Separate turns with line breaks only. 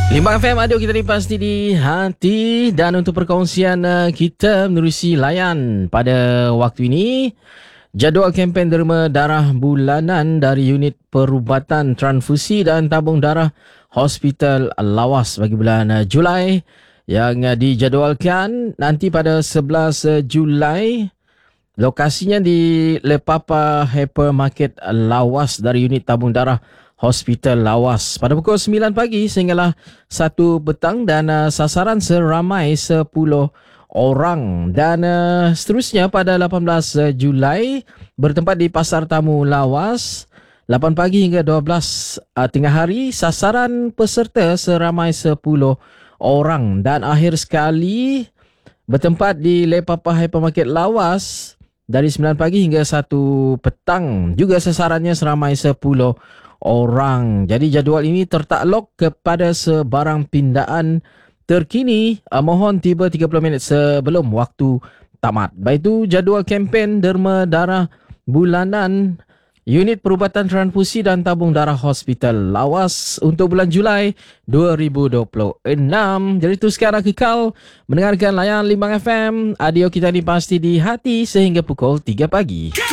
Limbang FM Aduh kita pasti di hati. Dan untuk perkongsian kita menerusi layan pada waktu ini, jadual kempen derma darah bulanan dari unit perubatan transfusi dan tabung darah Hospital Lawas bagi bulan Julai yang dijadualkan nanti pada 11 Julai. Lokasinya di Lepapa Hypermarket Lawas dari unit tabung darah Hospital Lawas pada pukul 9 pagi sehinggalah 1 petang dan sasaran seramai 10 orang. Dan seterusnya pada 18 Julai bertempat di Pasar Tamu Lawas 8 pagi hingga 12 tengah hari, sasaran peserta seramai 10 orang. Dan akhir sekali bertempat di Lepapa Hypermarket Lawas dari 9 pagi hingga 1 petang, juga sasarannya seramai 10 orang. Jadi jadual ini tertakluk kepada sebarang pindaan terkini. Mohon tiba 30 minit sebelum waktu tamat. Baik itu jadual kempen derma darah bulanan unit perubatan transfusi dan tabung darah Hospital Lawas untuk bulan Julai 2026. Jadi itu sekarang kekal mendengarkan layan Limbang FM. Adio kita ini pasti di hati sehingga pukul 3 pagi.